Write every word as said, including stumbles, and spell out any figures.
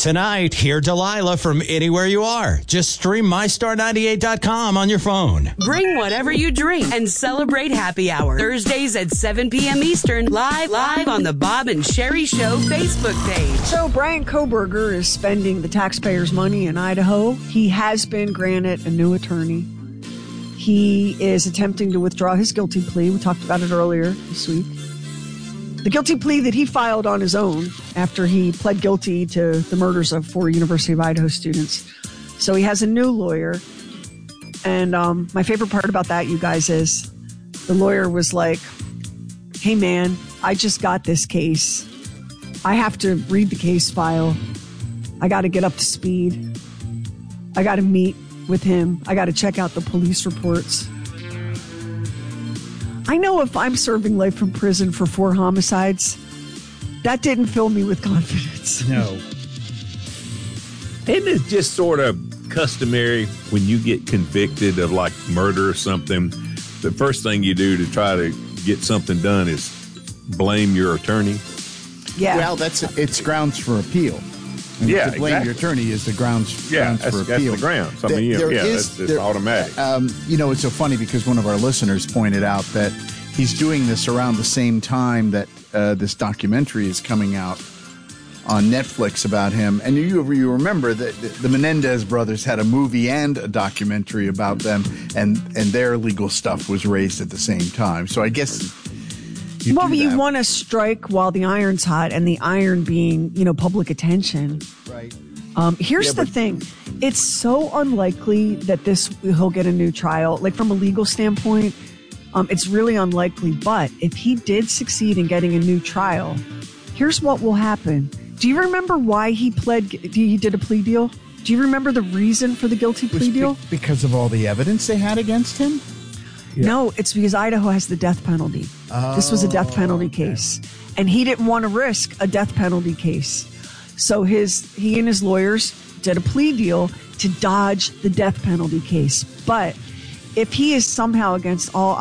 Tonight, hear Delilah from anywhere you are. Just stream my star ninety-eight dot com on your phone. Bring whatever you drink and celebrate happy hour. Thursdays at seven p.m. Eastern, live, live on the Bob and Sherry Show Facebook page. So Brian Kohberger is spending the taxpayers' money in Idaho. He has been granted a new attorney. He is attempting to withdraw his guilty plea. We talked about it earlier this week. The guilty plea that he filed on his own after he pled guilty to the murders of four University of Idaho students. So he has a new lawyer. And um, my favorite part about that, you guys, is the lawyer was like, hey, man, I just got this case. I have to read the case file. I got to get up to speed. I got to meet with him. I got to check out the police reports. I know if I'm serving life in prison for four homicides, that didn't fill me with confidence. No. Isn't it just sort of customary when you get convicted of like murder or something, the first thing you do to try to get something done is blame your attorney? Yeah. Well, that's it's grounds for appeal. And yeah, to blame exactly. your attorney is the grounds, yeah, grounds that's, for that's appeal. the grounds. I There- mean, yeah, there yeah is- that's, it's there- automatic. Um, you know, it's so funny because one of our listeners pointed out that he's doing this around the same time that uh, this documentary is coming out on Netflix about him. And you, you remember that the Menendez brothers had a movie and a documentary about them, and, and their legal stuff was raised at the same time. So I guess... You well, do you that. want to strike while the iron's hot, and the iron being, you know, public attention. Right. Um, here's Yeah, the but- thing. It's so unlikely that this he'll get a new trial. Like from a legal standpoint, um, it's really unlikely. But if he did succeed in getting a new trial, here's what will happen. Do you remember why he pled? He did a plea deal? Do you remember the reason for the guilty plea Was deal? be- because of all the evidence they had against him? Yeah. No, it's because Idaho has the death penalty. Oh, this was a death penalty okay. case. And he didn't want to risk a death penalty case. So his he and his lawyers did a plea deal to dodge the death penalty case. But if he is somehow against all